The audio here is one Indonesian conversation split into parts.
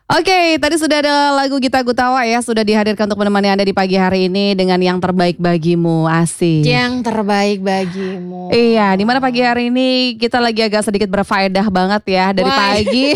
Oke, tadi sudah ada lagu Gita Gutawa ya, sudah dihadirkan untuk menemani Anda di pagi hari ini dengan yang terbaik bagimu, asik. Yang terbaik bagimu. Iya, di mana pagi hari ini kita lagi agak sedikit berfaedah banget ya dari Wah. pagi.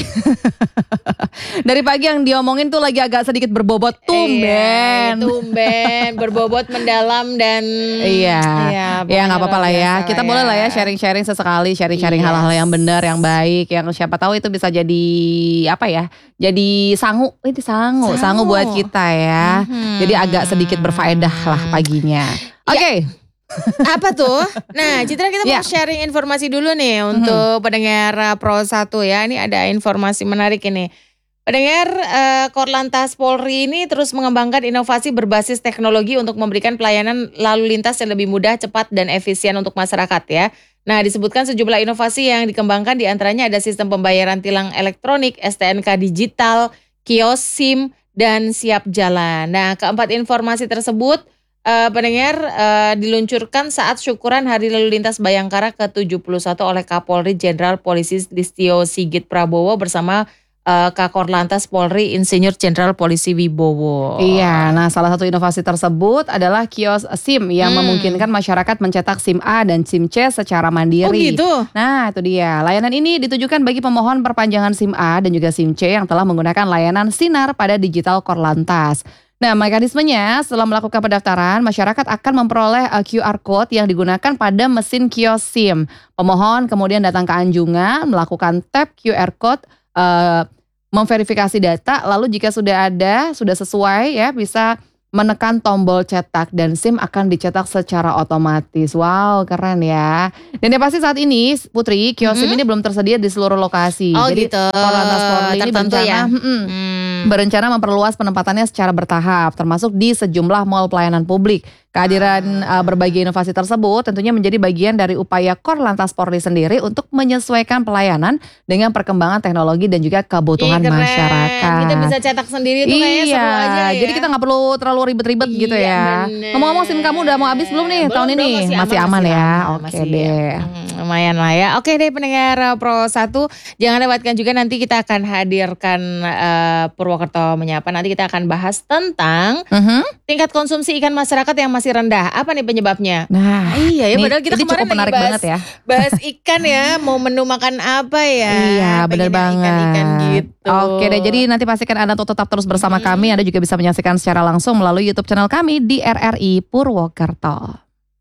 Dari pagi yang diomongin tuh lagi agak sedikit berbobot tumben. Iya, tumben, berbobot mendalam dan Iya, ya nggak apa-apa lah ya. biasa Kita lah boleh ya. lah ya sharing-sharing sesekali, sharing-sharing Yes. hal-hal yang benar, yang baik, yang siapa tahu itu bisa jadi apa ya? Jadi sangu Sangu. buat kita ya. Jadi agak sedikit berfaedah lah paginya. Oke. Apa tuh? Nah, Citra kita Ya. mau sharing informasi dulu nih untuk pendengar Pro 1 ya. Ini ada informasi menarik ini. Pendengar Korlantas Polri ini terus mengembangkan inovasi berbasis teknologi untuk memberikan pelayanan lalu lintas yang lebih mudah, cepat, dan efisien untuk masyarakat ya. Nah, disebutkan sejumlah inovasi yang dikembangkan, diantaranya ada sistem pembayaran tilang elektronik, STNK digital, kios SIM, dan siap jalan. Nah, keempat informasi tersebut pendengar diluncurkan saat syukuran Hari Lalu Lintas Bayangkara ke-71 oleh Kapolri Jenderal Polisi Listio Sigit Prabowo bersama Kakor Lantas Polri Insinyur Jenderal Polisi Wibowo. Iya, nah salah satu inovasi tersebut adalah kios SIM yang memungkinkan masyarakat mencetak SIM A dan SIM C secara mandiri. Oh gitu? Nah itu dia, layanan ini ditujukan bagi pemohon perpanjangan SIM A dan juga SIM C yang telah menggunakan layanan Sinar pada digital Korlantas. Nah mekanismenya setelah melakukan pendaftaran, masyarakat akan memperoleh QR Code yang digunakan pada mesin kios SIM. Pemohon kemudian datang ke anjungan, melakukan tap QR Code, memverifikasi data, lalu jika sudah sesuai ya bisa menekan tombol cetak dan SIM akan dicetak secara otomatis. Wow, keren ya. Dan yang pasti saat ini Putri, kios SIM ini belum tersedia di seluruh lokasi. Oh Jadi gitu. Korlantas Polri ini Tertentu berencana, ya? berencana memperluas penempatannya secara bertahap, termasuk di sejumlah mal pelayanan publik. Kehadiran berbagai inovasi tersebut tentunya menjadi bagian dari upaya Korlantas Polri sendiri untuk menyesuaikan pelayanan dengan perkembangan teknologi dan juga kebutuhan Ih, keren. masyarakat. Kita bisa cetak sendiri tuh kayaknya Iya, seru aja ya. jadi kita nggak perlu terlalu ribet-ribet gitu Iya, ya. bener. Ngomong-ngomong SIM kamu udah mau habis belum nih Belum, tahun ini? Masih aman ya? Oke deh. Lumayan lah ya. Oke deh pendengar Pro 1, jangan lewatkan juga nanti kita akan hadirkan Purwokerto Menyapa. Nanti kita akan bahas tentang tingkat konsumsi ikan masyarakat yang masih rendah. Apa nih penyebabnya? Nah, Iya ya, ini- padahal kita ini kemarin cukup menarik lagi banget ya. bahas ikan ya, mau menu makan apa ya? Iya, benar Pengennya banget. Ikan-ikan gitu. Oke deh, jadi nanti pastikan Anda untuk tetap terus bersama kami. Anda juga bisa menyaksikan secara langsung melalui YouTube channel kami di RRI Purwokerto.